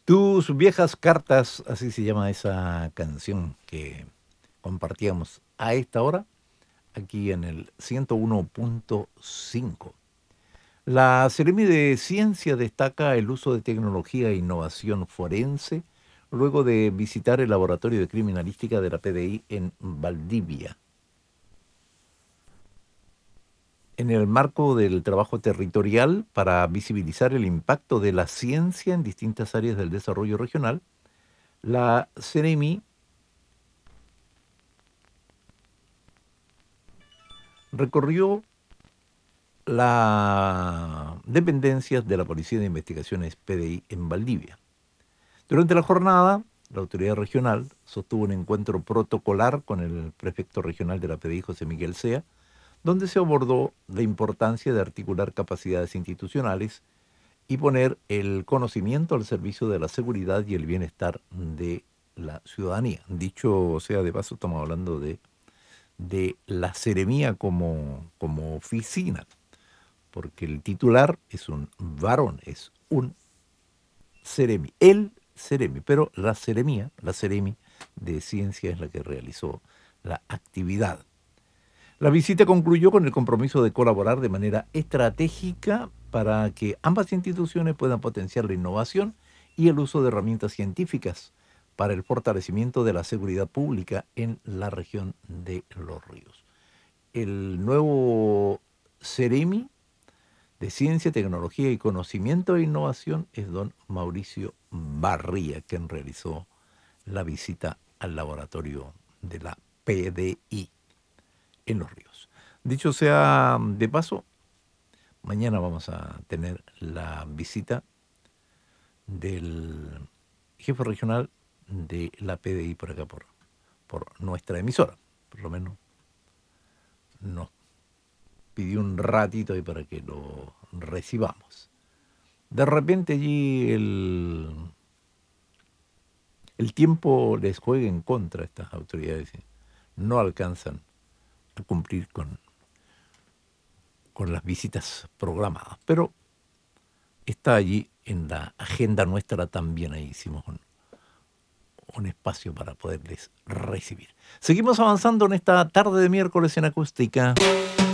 Tus viejas cartas, así se llama esa canción que compartíamos a esta hora, aquí en el 101.5. La Seremi de Ciencia destaca el uso de tecnología e innovación forense luego de visitar el laboratorio de criminalística de la PDI en Valdivia. En el marco del trabajo territorial para visibilizar el impacto de la ciencia en distintas áreas del desarrollo regional, la Seremi recorrió las dependencias de la Policía de Investigaciones PDI en Valdivia. Durante la jornada, la autoridad regional sostuvo un encuentro protocolar con el prefecto regional de la PDI, José Miguel Sea, donde se abordó la importancia de articular capacidades institucionales y poner el conocimiento al servicio de la seguridad y el bienestar de la ciudadanía. Dicho sea de paso, estamos hablando de la seremía como oficina, porque el titular es un varón, es un seremi, el seremi, pero la seremía, la seremi de ciencia es la que realizó la actividad. La visita concluyó con el compromiso de colaborar de manera estratégica para que ambas instituciones puedan potenciar la innovación y el uso de herramientas científicas para el fortalecimiento de la seguridad pública en la región de Los Ríos. El nuevo Ceremi de Ciencia, Tecnología y Conocimiento e Innovación es don Mauricio Barría, quien realizó la visita al laboratorio de la PDI en Los Ríos. Dicho sea de paso, mañana vamos a tener la visita del jefe regional de la PDI por acá, por nuestra emisora. Por lo menos nos pidió un ratito ahí para que lo recibamos. De repente allí el tiempo les juega en contra a estas autoridades. No alcanzan a cumplir con las visitas programadas, pero está allí en la agenda nuestra también. Ahí hicimos un espacio para poderles recibir. Seguimos avanzando en esta tarde de miércoles en acústica.